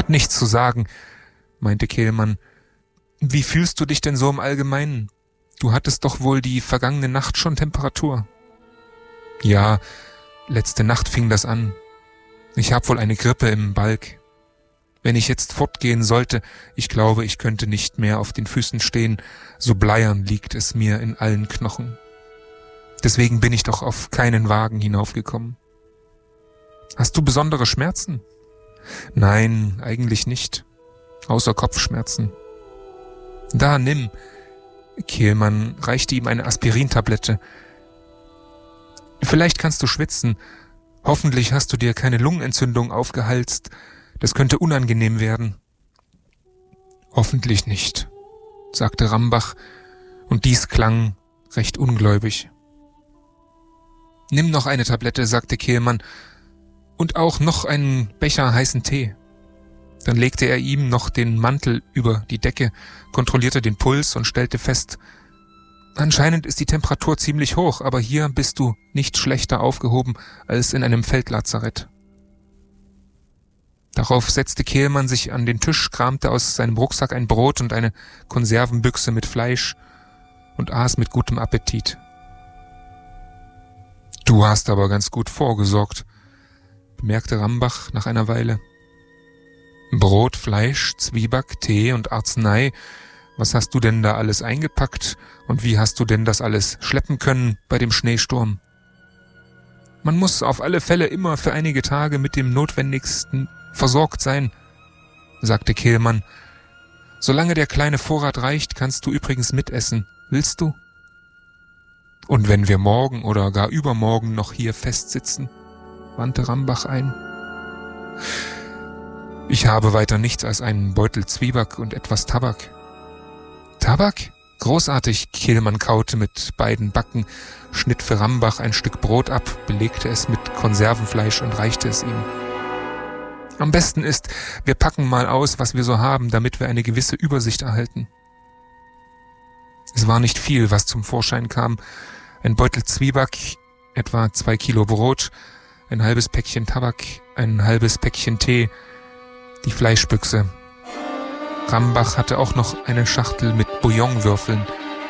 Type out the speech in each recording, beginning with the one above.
Hat nichts zu sagen, meinte Kehlmann. Wie fühlst du dich denn so im Allgemeinen? Du hattest doch wohl die vergangene Nacht schon Temperatur. Ja, letzte Nacht fing das an. Ich hab wohl eine Grippe im Balg. Wenn ich jetzt fortgehen sollte, ich glaube, ich könnte nicht mehr auf den Füßen stehen, so bleiern liegt es mir in allen Knochen. Deswegen bin ich doch auf keinen Wagen hinaufgekommen. Hast du besondere Schmerzen? Nein, eigentlich nicht. Außer Kopfschmerzen. Da, nimm. Kehlmann reichte ihm eine Aspirintablette. Vielleicht kannst du schwitzen. Hoffentlich hast du dir keine Lungenentzündung aufgehalst. Das könnte unangenehm werden. Hoffentlich nicht, sagte Rambach, und dies klang recht ungläubig. Nimm noch eine Tablette, sagte Kehlmann, und auch noch einen Becher heißen Tee. Dann legte er ihm noch den Mantel über die Decke, kontrollierte den Puls und stellte fest, anscheinend ist die Temperatur ziemlich hoch, aber hier bist du nicht schlechter aufgehoben als in einem Feldlazarett. Darauf setzte Kehlmann sich an den Tisch, kramte aus seinem Rucksack ein Brot und eine Konservenbüchse mit Fleisch und aß mit gutem Appetit. Du hast aber ganz gut vorgesorgt, bemerkte Rambach nach einer Weile. Brot, Fleisch, Zwieback, Tee und Arznei. Was hast du denn da alles eingepackt und wie hast du denn das alles schleppen können bei dem Schneesturm? Man muss auf alle Fälle immer für einige Tage mit dem Notwendigsten versorgt sein, sagte Kehlmann. Solange der kleine Vorrat reicht, kannst du übrigens mitessen. Willst du? Und wenn wir morgen oder gar übermorgen noch hier festsitzen, wandte Rambach ein. Ich habe weiter nichts als einen Beutel Zwieback und etwas Tabak. Tabak? Großartig, Kehlmann kaute mit beiden Backen, schnitt für Rambach ein Stück Brot ab, belegte es mit Konservenfleisch und reichte es ihm. Am besten ist, wir packen mal aus, was wir so haben, damit wir eine gewisse Übersicht erhalten. Es war nicht viel, was zum Vorschein kam. Ein Beutel Zwieback, etwa 2 Kilo Brot, ein halbes Päckchen Tabak, ein halbes Päckchen Tee, die Fleischbüchse. Rambach hatte auch noch eine Schachtel mit Bouillonwürfeln.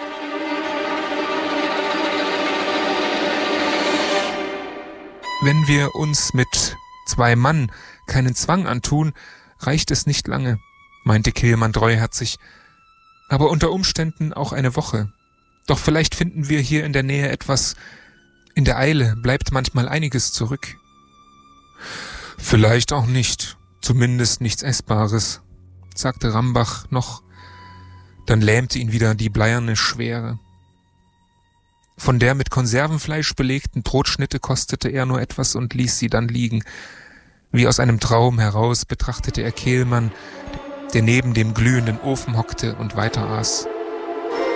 Wenn wir uns mit 2 Mann keinen Zwang antun, reicht es nicht lange, meinte Kehlmann treuherzig, aber unter Umständen auch eine Woche. Doch vielleicht finden wir hier in der Nähe etwas. In der Eile bleibt manchmal einiges zurück. Vielleicht auch nicht, zumindest nichts Essbares, sagte Rambach noch. Dann lähmte ihn wieder die bleierne Schwere. Von der mit Konservenfleisch belegten Brotschnitte kostete er nur etwas und ließ sie dann liegen. Wie aus einem Traum heraus betrachtete er Kehlmann, der neben dem glühenden Ofen hockte und weiter aß.